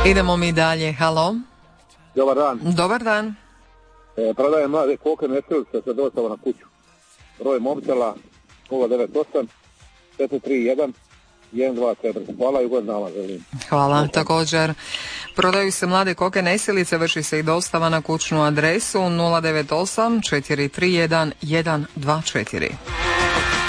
Idemo mi dalje, halo. Dobar dan. Dobar dan. Prodajem mlade koke nesilice sa dostavom na kuću. Broj mobitela 098 431 124. Hvala i ugodna vam želim. Hvala, također. Prodaju se mlade koke nesilice, vrši se i dostava na kućnu adresu 098 431 124.